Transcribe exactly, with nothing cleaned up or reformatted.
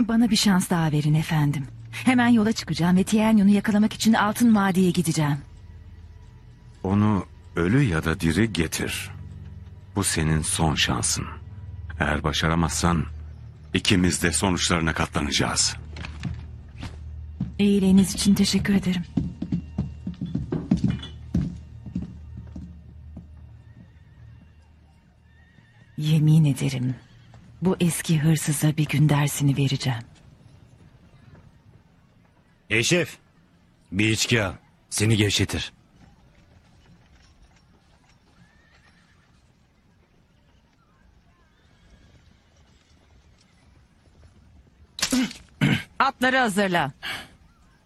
Bana bir şans daha verin efendim. Hemen yola çıkacağım ve Tianyon'u yakalamak için Altın Vadi'ye gideceğim. Onu ölü ya da diri getir. Bu senin son şansın. Eğer başaramazsan ikimiz de sonuçlarına katlanacağız. İyiliğiniz için teşekkür ederim. Yemin ederim bu eski hırsıza bir gün dersini vereceğim. Ey şef, bir içki al. Seni gevşetir. Atları hazırla.